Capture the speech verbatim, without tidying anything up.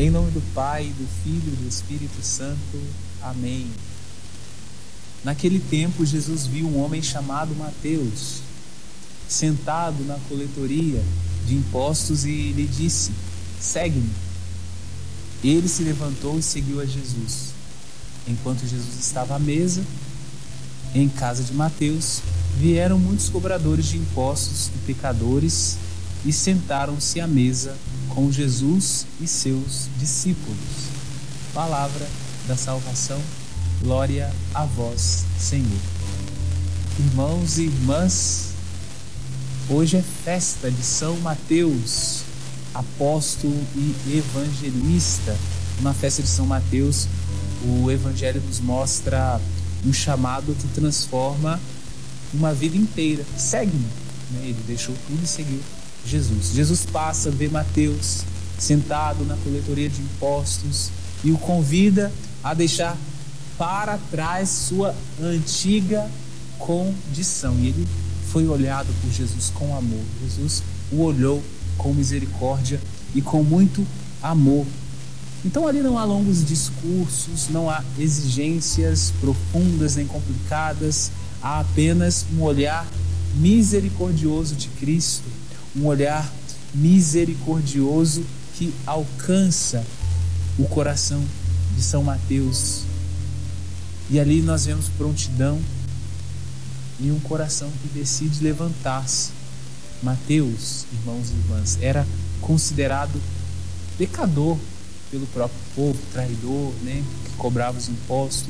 Em nome do Pai, do Filho e do Espírito Santo. Amém. Naquele tempo, Jesus viu um homem chamado Mateus, sentado na coletoria de impostos, e lhe disse: segue-me. Ele se levantou e seguiu a Jesus. Enquanto Jesus estava à mesa, em casa de Mateus, vieram muitos cobradores de impostos e pecadores e sentaram-se à mesa com Jesus e seus discípulos. Palavra da salvação. Glória a vós, Senhor. Irmãos e irmãs, hoje é festa de São Mateus, apóstolo e evangelista. Na festa de São Mateus, o Evangelho nos mostra um chamado que transforma uma vida inteira. Segue-me. Ele deixou tudo e seguiu Jesus. Jesus passa, vê Mateus sentado na coletoria de impostos e o convida a deixar para trás sua antiga condição. E ele foi olhado por Jesus com amor. Jesus o olhou com misericórdia e com muito amor. Então ali não há longos discursos, não há exigências profundas nem complicadas, há apenas um olhar misericordioso de Cristo, um olhar misericordioso que alcança o coração de São Mateus. E ali nós vemos prontidão e um coração que decide levantar-se. Mateus, irmãos e irmãs, era considerado pecador pelo próprio povo, traidor, né, que cobrava os impostos.